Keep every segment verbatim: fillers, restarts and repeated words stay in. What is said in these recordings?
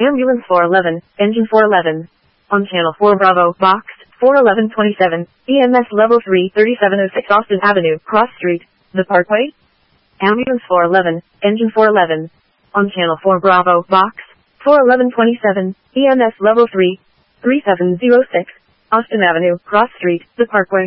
Ambulance four eleven, engine four eleven. On channel four Bravo, box, four eleven twenty-seven, E M S level three, thirty-seven oh six Austin Avenue, Cross Street, The Parkway. Ambulance four eleven, engine four eleven. On channel four Bravo, box, four eleven twenty-seven, E M S level three, thirty-seven oh six, Austin Avenue, Cross Street, The Parkway.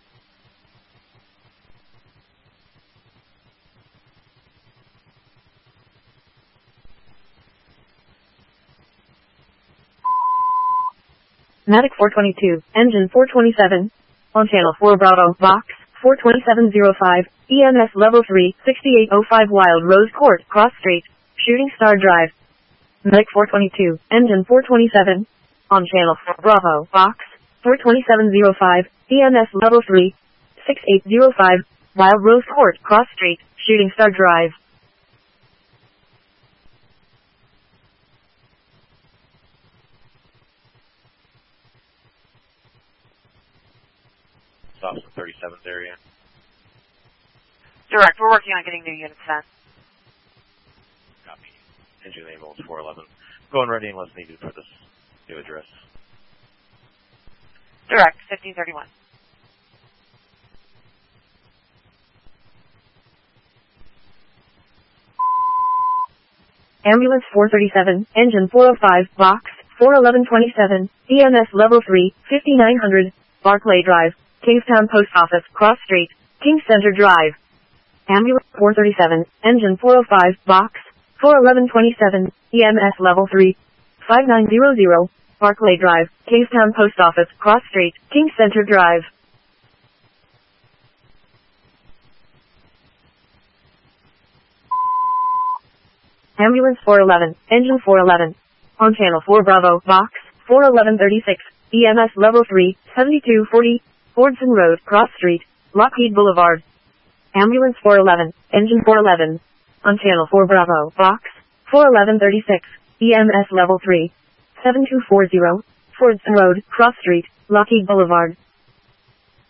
Matic four twenty-two, engine four twenty-seven. On channel four Bravo, box, four twenty-seven oh five, E M S level three, sixty-eight oh five Wild Rose Court, Cross Street, Shooting Star Drive. Matic four twenty-two, engine four twenty-seven. On channel four Bravo, box, four twenty-seven oh five, E M S level three, sixty-eight oh five, Wild Rose Court, Cross Street, Shooting Star Drive. Stops in thirty-seventh area. Direct, we're working on getting new units sent. Copy. Engine ambulance four eleven. Going ready unless needed for this new address. Direct, fifteen thirty-one. Ambulance four thirty-seven, engine four oh five, box, four eleven twenty-seven, E M S level three, fifty-nine hundred, Barclay Drive, Kingstown Post Office, Cross Street, King Center Drive. Ambulance four thirty-seven, engine four oh five, box, four eleven twenty-seven, E M S level three, fifty-nine hundred, Barclay Drive, Kingstown Post Office, Cross Street, King Center Drive. Ambulance four eleven, engine four eleven. On channel four Bravo, box, four eleven thirty-six, E M S level three, seventy-two forty, Fordson Road, Cross Street, Lockheed Boulevard. Ambulance four eleven, engine four eleven. On channel four Bravo, box, four eleven thirty-six, E M S level three, seventy-two forty, Fordson Road, Cross Street, Lockheed Boulevard.